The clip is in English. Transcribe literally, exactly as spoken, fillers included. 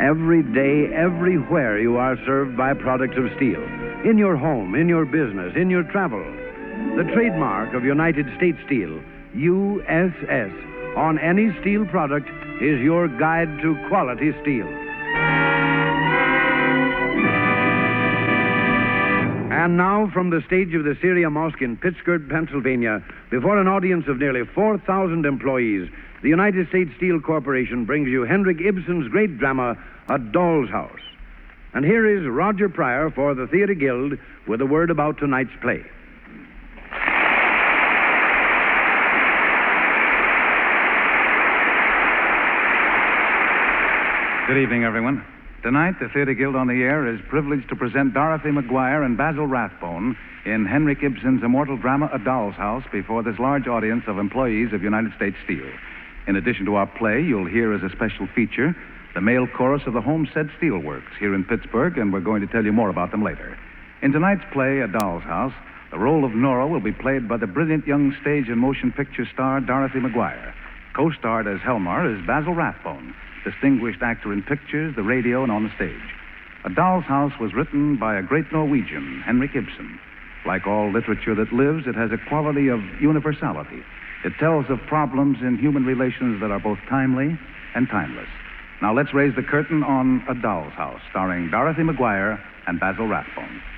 Every day, everywhere, you are served by products of steel. In your home, in your business, in your travel. The trademark of United States Steel, U S S, on any steel product is your guide to quality steel. And now, from the stage of the Syria Mosque in Pittsburgh, Pennsylvania, before an audience of nearly four thousand employees, the United States Steel Corporation brings you Henrik Ibsen's great drama, A Doll's House. And here is Roger Pryor for the Theater Guild with a word about tonight's play. Good evening, everyone. Tonight, the Theater Guild on the Air is privileged to present Dorothy McGuire and Basil Rathbone in Henrik Ibsen's immortal drama, A Doll's House, before this large audience of employees of United States Steel. In addition to our play, you'll hear as a special feature the male chorus of the Homestead Steel Works here in Pittsburgh, and we're going to tell you more about them later. In tonight's play, A Doll's House, the role of Nora will be played by the brilliant young stage and motion picture star Dorothy McGuire. Co-starred as Helmar is Basil Rathbone, distinguished actor in pictures, the radio, and on the stage. A Doll's House was written by a great Norwegian, Henrik Ibsen. Like all literature that lives, it has a quality of universality. It tells of problems in human relations that are both timely and timeless. Now let's raise the curtain on A Doll's House, starring Dorothy McGuire and Basil Rathbone.